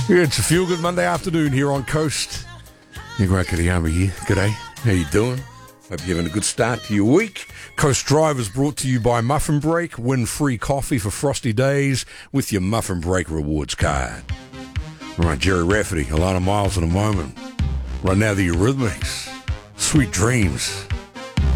Yeah, it's a feel-good Monday afternoon here on Coast. Nick Rakatiyama here. G'day. How you doing? Hope you're having a good start to your week. Coast Drive is brought to you by Muffin Break. Win free coffee for frosty days with your Muffin Break rewards card. All right, Jerry Rafferty, Alana Miles in a moment. Right now, the Eurythmics. Sweet Dreams.